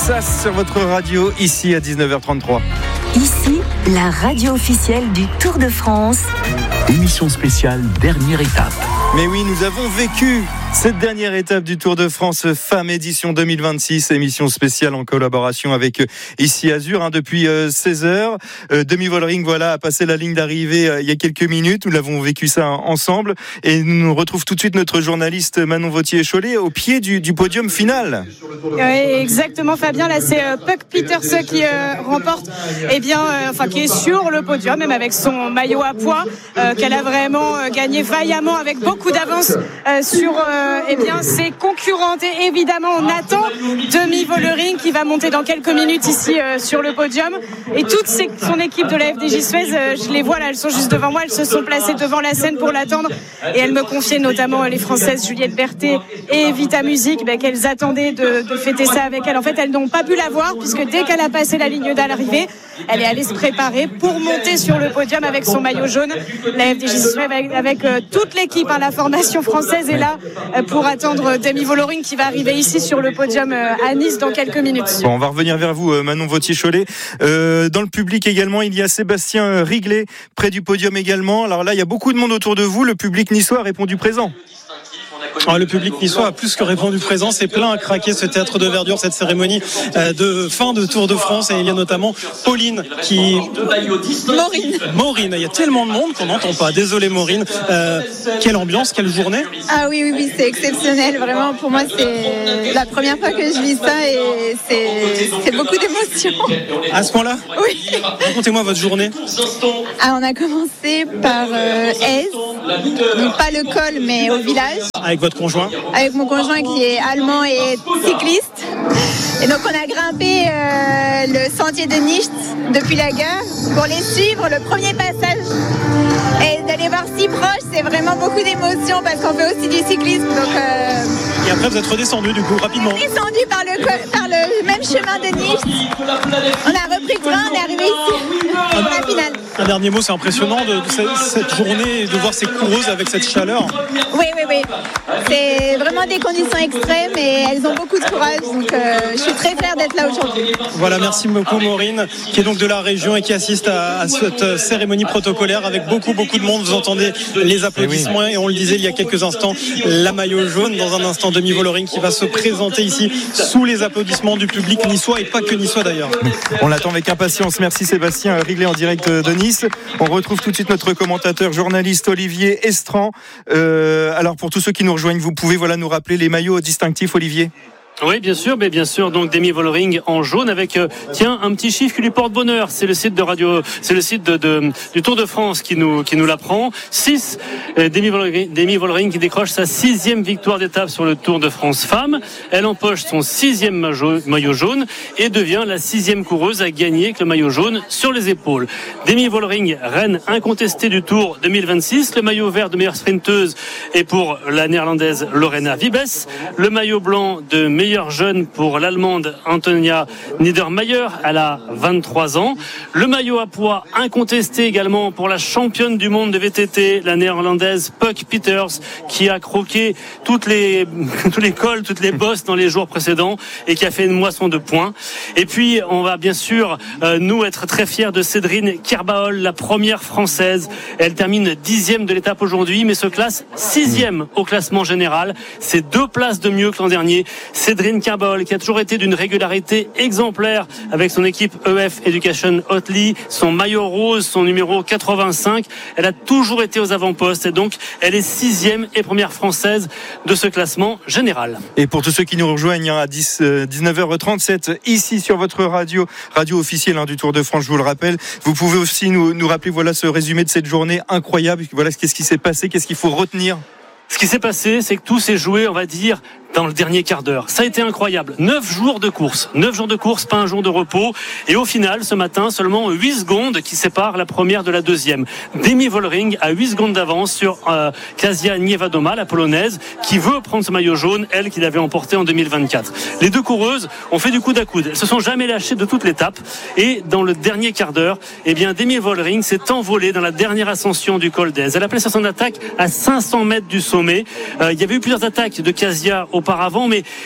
Texas sur votre radio, ici à 19h33. Ici, la radio officielle du Tour de France. Émission spéciale, dernière étape. Mais oui, nous avons vécu cette dernière étape du Tour de France Femmes édition 2026, émission spéciale en collaboration avec Ici Azur depuis 16h. Demi Vollering a passé la ligne d'arrivée il y a quelques minutes. Nous l'avons vécu ça ensemble et nous retrouve tout de suite notre journaliste Manon Vauthier-Cholet au pied du podium final. Oui, exactement Fabien, là c'est Puck Peters qui remporte, qui est sur le podium, même avec son maillot à pois qu'elle a vraiment gagné vaillamment avec beaucoup d'avance sur ses concurrentes. Et évidemment on attend Demi Vollering qui va monter dans quelques minutes ici sur le podium, et toute son équipe de la FDJ Suez, je les vois là, elles sont juste devant moi, elles se sont placées devant la scène pour l'attendre, et elles me confiaient notamment les Françaises Juliette Berthet et Vita Music qu'elles attendaient de fêter ça avec elle. En fait, elles n'ont pas pu la voir puisque dès qu'elle a passé la ligne d'arrivée, elle est allée se préparer pour monter sur le podium avec son maillot jaune. La FDJ Suez avec toute l'équipe, la formation française est là pour attendre Demi Vollering qui va arriver ici sur le podium à Nice dans quelques minutes. Bon, on va revenir vers vous Manon Vauthier-Cholet. Dans le public également, il y a Sébastien Riglet près du podium également. Alors là, il y a beaucoup de monde autour de vous. Le public niçois a répondu présent. Le public niçois a plus que répondu présent, c'est plein à craquer ce théâtre de verdure, cette cérémonie de fin de Tour de France, et il y a notamment Pauline Maureen, il y a tellement de monde qu'on n'entend pas, désolé Maureen. Quelle ambiance, quelle journée. Ah oui, c'est exceptionnel, vraiment pour moi c'est la première fois que je vis ça et c'est beaucoup d'émotions. À ce point-là? Oui. Racontez-moi votre journée. On a commencé par Aise, donc pas le col mais au village. Avec votre conjoint? Avec mon conjoint qui est allemand et cycliste. Et donc on a grimpé le sentier de Nicht depuis la gare pour les suivre, le premier passage. Et d'aller voir si proche, c'est vraiment beaucoup d'émotions parce qu'on fait aussi du cyclisme. Et après vous êtes redescendu du coup rapidement? Descendu par le même chemin de Nicht. On a repris le train, on est arrivé ici pour la finale. Un dernier mot, c'est impressionnant de cette journée, de voir ces coureuses avec cette chaleur. Oui. C'est vraiment des conditions extrêmes et elles ont beaucoup de courage. Donc je suis très fière d'être là aujourd'hui. Voilà, merci beaucoup Maureen, qui est donc de la région et qui assiste à cette cérémonie protocolaire avec beaucoup de monde. Vous entendez les applaudissements et on le disait il y a quelques instants, la maillot jaune. Dans un instant, Demi Vollering qui va se présenter ici sous les applaudissements du public niçois et pas que niçois d'ailleurs. On l'attend avec impatience. Merci Sébastien Riglet en direct de Nice. On retrouve tout de suite notre commentateur journaliste Olivier Estran. Alors pour tous ceux qui nous rejoignent, vous pouvez nous rappeler les maillots distinctifs, Olivier? Oui, bien sûr, donc Demi Vollering en jaune avec un petit chiffre qui lui porte bonheur. C'est le site de radio, c'est le site du Tour de France qui nous l'apprend. 6. Demi Vollering qui décroche sa 6e victoire d'étape sur le Tour de France Femmes. Elle empoche son 6e maillot jaune et devient la 6e coureuse à gagner avec le maillot jaune sur les épaules. Demi Vollering, reine incontestée du Tour 2026. Le maillot vert de meilleure sprinteuse est pour la néerlandaise Lorena Wiebes. Le maillot blanc de meilleure jeune pour l'allemande Antonia Niedermayer, elle a 23 ans. Le maillot à pois incontesté également pour la championne du monde de VTT, la néerlandaise Puck Peters, qui a croqué tous les cols, toutes les bosses dans les jours précédents et qui a fait une moisson de points. Et puis on va bien sûr nous être très fiers de Cédrine Kerbaol, la première française. Elle termine 10e de l'étape aujourd'hui, mais se classe 6e au classement général. C'est 2 places de mieux que l'an dernier. Cédrine Kerbaol, qui a toujours été d'une régularité exemplaire avec son équipe EF Education Oatly, son maillot rose, son numéro 85. Elle a toujours été aux avant-postes et donc elle est 6e et première française de ce classement général. Et pour tous ceux qui nous rejoignent à 19h37 ici sur votre radio officielle du Tour de France, je vous le rappelle, vous pouvez aussi nous rappeler ce résumé de cette journée incroyable. Qu'est-ce qui s'est passé, qu'est-ce qu'il faut retenir? Ce qui s'est passé, c'est que tout s'est joué, on va dire, dans le dernier quart d'heure. Ça a été incroyable. 9 jours de course, pas un jour de repos. Et au final, ce matin, seulement 8 secondes qui séparent la première de la deuxième. Demi Vollering a 8 secondes d'avance sur Kasia Niewiadoma, la polonaise, qui veut prendre ce maillot jaune, elle qui l'avait emporté en 2024. Les deux coureuses ont fait du coude à coude. Elles se sont jamais lâchées de toute l'étape. Et dans le dernier quart d'heure, Demi Vollering s'est envolée dans la dernière ascension du col d'Aise. Elle a placé son attaque à 500 mètres du sommet. Il y avait eu plusieurs attaques de Kasia auparavant, mais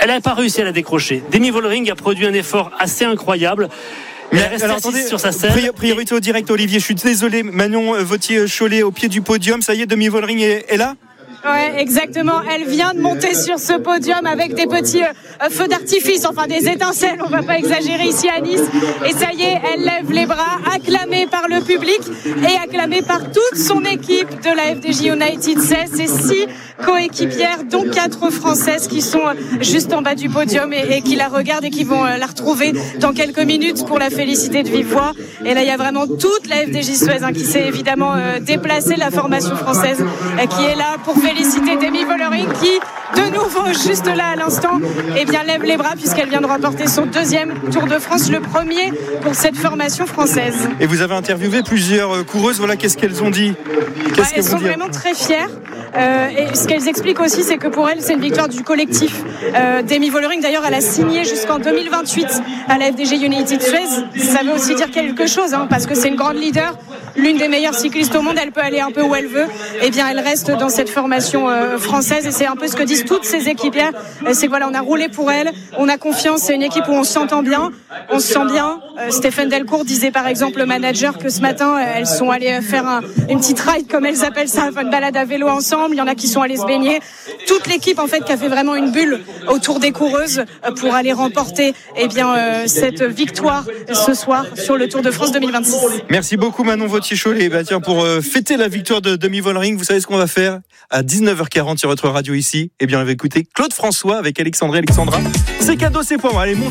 Elle n'a pas réussi à la décrocher. Demi Vollering a produit un effort assez incroyable. Mais alors attendez, sur sa scène. Priorité au direct, Olivier. Je suis désolé, Manon Vauthier-Cholet au pied du podium. Ça y est, Demi Vollering est là. Ouais, exactement. Elle vient de monter sur ce podium avec des petits feux d'artifice, enfin des étincelles, on va pas exagérer ici à Nice. Et ça y est, elle lève les bras, acclamée par le public et acclamée par toute son équipe de la FDJ United 16. C'est 6 coéquipières, dont 4 françaises qui sont juste en bas du podium et qui la regardent et qui vont la retrouver dans quelques minutes pour la féliciter de vive voix. Et là, il y a vraiment toute la FDJ Suez qui s'est évidemment déplacée, la formation française qui est là pour féliciter Demi Vollering qui, de nouveau, juste là à l'instant, lève les bras puisqu'elle vient de remporter son 2e Tour de France, le premier pour cette formation française. Et vous avez interviewé plusieurs coureuses, voilà, qu'est-ce qu'elles ont dit? Elles sont vraiment très fières. Et ce qu'elles expliquent aussi, c'est que pour elles, c'est une victoire du collectif. Demi Vollering, d'ailleurs, elle a signé jusqu'en 2028 à la FDJ United Suez. Ça veut aussi dire quelque chose, parce que c'est une grande leader, l'une des meilleures cyclistes au monde. Elle peut aller un peu où elle veut. Elle reste dans cette formation française. Et c'est un peu ce que disent toutes ses équipières. C'est que voilà, on a roulé pour elle, on a confiance. C'est une équipe où on s'entend bien, on se sent bien. Stéphane Delcourt disait par exemple, le manager, que ce matin, elles sont allées faire une petite ride, comme elles appellent ça, une balade à vélo ensemble. Il y en a qui sont allés se baigner. Toute l'équipe en fait qui a fait vraiment une bulle autour des coureuses pour aller remporter cette victoire ce soir sur le Tour de France 2026. Merci beaucoup Manon Vauthier-Cholet. Pour fêter la victoire de Demi Vollering, vous savez ce qu'on va faire à 19h40 sur votre radio ici. On va écouter Claude François avec Alexandra. C'est cadeau, c'est pour moi. Allez, montez.